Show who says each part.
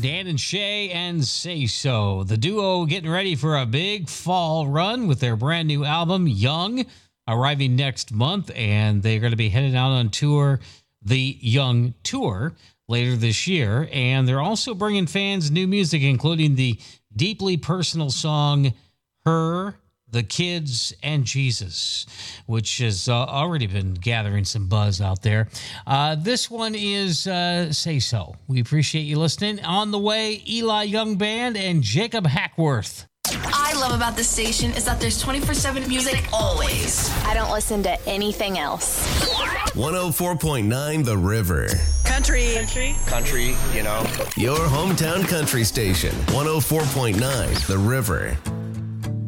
Speaker 1: Dan and Shay and Say So. The duo getting ready for a big fall run with their brand new album, Young, arriving next month. And they're going to be heading out on tour, the Young Tour, later this year. And they're also bringing fans new music, including the deeply personal song, Her, The Kids, and Jesus, which has already been gathering some buzz out there. This one is Say So. We appreciate you listening. On the way, Eli Young Band and Jacob Hackworth.
Speaker 2: I love about this station is that there's 24/7 music always.
Speaker 3: I don't listen to anything else.
Speaker 4: 104.9 The River.
Speaker 5: Country,
Speaker 4: Your hometown country station. 104.9 The River.